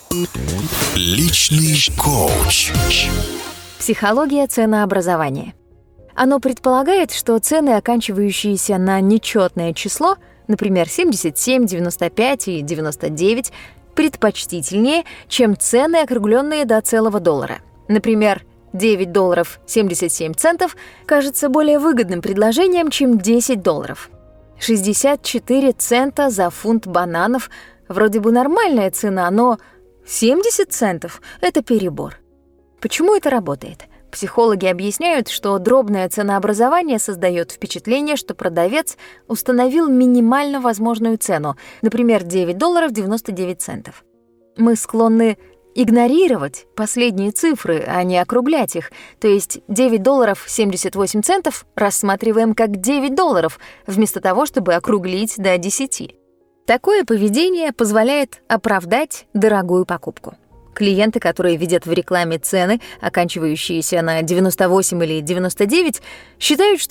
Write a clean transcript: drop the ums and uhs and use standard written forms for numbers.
Личный коуч. Психология ценообразования. Оно предполагает, что цены, оканчивающиеся на нечетное число, например, 77, 95 и 99, предпочтительнее, чем цены, округленные до целого доллара. Например, $9.77 кажется более выгодным предложением, чем $10. 64 цента за фунт бананов вроде бы нормальная цена, но 70 центов — это перебор. Почему это работает? Психологи объясняют, что дробное ценообразование создает впечатление, что продавец установил минимально возможную цену, например, $9.99. Мы склонны игнорировать последние цифры, а не округлять их, то есть $9.78 рассматриваем как $9, вместо того, чтобы округлить до 10. Такое поведение позволяет оправдать дорогую покупку. Клиенты, которые видят в рекламе цены, оканчивающиеся на 98 или 99, считают, что